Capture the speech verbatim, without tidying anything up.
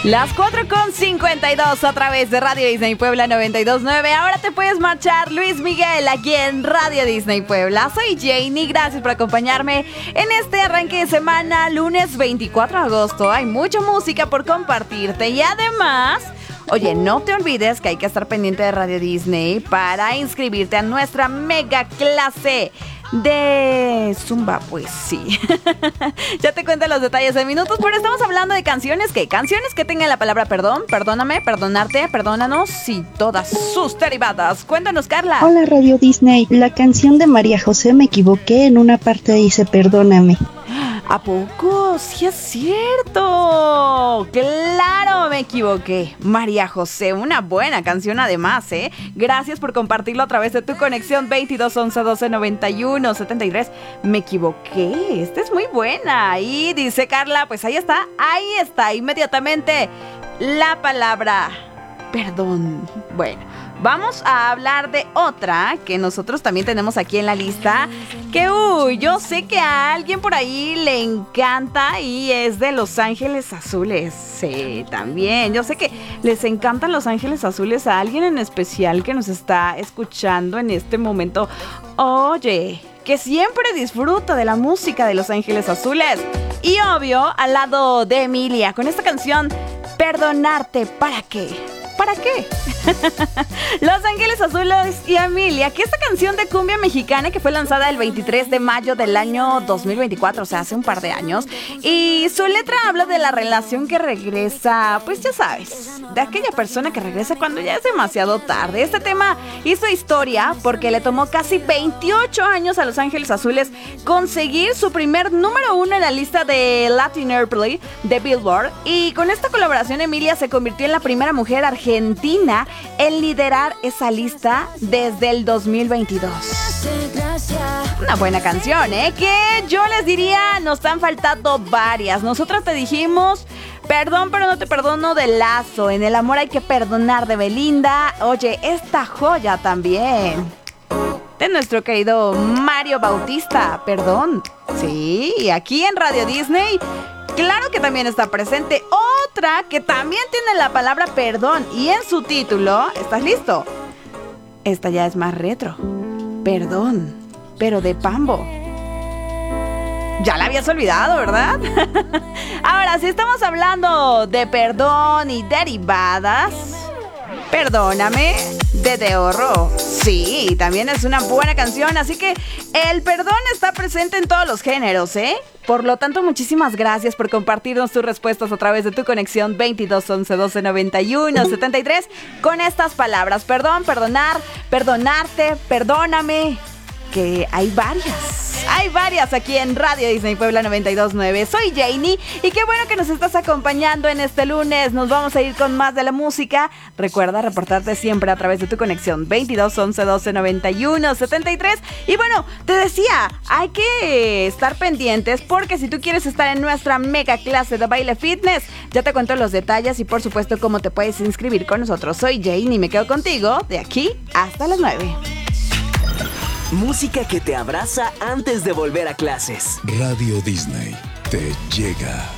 Las cuatro con cincuenta y dos a través de Radio Disney Puebla noventa y dos punto nueve. Ahora te puedes marchar, Luis Miguel, aquí en Radio Disney Puebla. Soy Janie, gracias por acompañarme en este arranque de semana, lunes veinticuatro de agosto. Hay mucha música por compartirte y además... Oye, no te olvides que hay que estar pendiente de Radio Disney para inscribirte a nuestra mega clase de Zumba, pues sí. Ya te cuento los detalles en minutos, pero estamos hablando de canciones que canciones que tengan la palabra perdón, perdóname, perdonarte, perdónanos y todas sus derivadas. Cuéntanos, Carla. Hola, Radio Disney. La canción de María José, me equivoqué, en una parte dice perdóname. ¿A poco? Sí es cierto. Claro, me equivoqué. María José, una buena canción además, ¿eh? Gracias por compartirlo a través de tu conexión veintidós once doce noventa y uno setenta y tres. Me equivoqué. Esta es muy buena. Y dice Carla, pues ahí está, ahí está, inmediatamente la palabra perdón. Bueno, vamos a hablar de otra que nosotros también tenemos aquí en la lista. Que, uy, yo sé que a alguien por ahí le encanta y es de Los Ángeles Azules. Sí, también. Yo sé que les encantan Los Ángeles Azules. A alguien en especial que nos está escuchando en este momento. Oye, que siempre disfruta de la música de Los Ángeles Azules. Y obvio, al lado de Emilia, con esta canción, Perdonarte, ¿para qué? ¿Para qué? Los Ángeles Azules y Emilia, que esta canción de cumbia mexicana que fue lanzada el veintitrés de mayo del año dos mil veinticuatro, o sea, hace un par de años, y su letra habla de la relación que regresa, pues ya sabes, de aquella persona que regresa cuando ya es demasiado tarde. Este tema hizo historia porque le tomó casi veintiocho años a Los Ángeles Azules conseguir su primer número uno en la lista de Latin Airplay de Billboard, y con esta colaboración Emilia se convirtió en la primera mujer argentina Argentina en liderar esa lista desde el dos mil veintidós. Una buena canción, ¿eh? Que yo les diría, nos han faltado varias. Nosotras te dijimos, perdón pero no te perdono, de Lazo. En el amor hay que perdonar, de Belinda. Oye, esta joya también de nuestro querido Mario Bautista, perdón. Sí, aquí en Radio Disney, claro que también está presente otra que también tiene la palabra perdón y en su título, ¿estás listo? Esta ya es más retro. Perdón, pero de Pambo. Ya la habías olvidado, ¿verdad? Ahora, si estamos hablando de perdón y derivadas, Perdóname, de Deorro. Sí, también es una buena canción, así que el perdón está presente en todos los géneros, ¿eh? Por lo tanto, muchísimas gracias por compartirnos tus respuestas a través de tu conexión veintidós once doce noventa y uno setenta y tres con estas palabras: perdón, perdonar, perdonarte, perdóname, que hay varias. Hay varias aquí en Radio Disney Puebla noventa y dos punto nueve. Soy Janie y qué bueno que nos estás acompañando en este lunes. Nos vamos a ir con más de la música. Recuerda reportarte siempre a través de tu conexión veintidós once doce noventa y uno setenta y tres. Y bueno, te decía, hay que estar pendientes porque si tú quieres estar en nuestra mega clase de baile fitness, ya te cuento los detalles y por supuesto cómo te puedes inscribir con nosotros. Soy Janie y me quedo contigo de aquí hasta las nueve. Música que te abraza antes de volver a clases. Radio Disney te llega.